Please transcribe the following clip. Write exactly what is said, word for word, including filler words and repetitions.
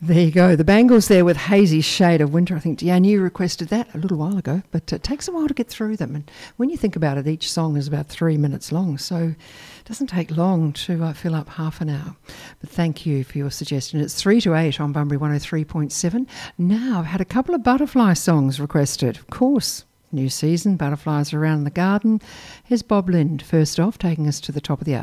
There you go. The Bangles there with Hazy Shade of Winter. I think, Deanne, you requested that a little while ago, but it takes a while to get through them. And when you think about it, each song is about three minutes long, so it doesn't take long to uh, fill up half an hour. But thank you for your suggestion. It's three to eight on Bunbury one oh three point seven. Now, I've had a couple of Butterfly songs requested. Of course, new season, Butterflies Around the Garden. Here's Bob Lind, first off, taking us to the top of the hour.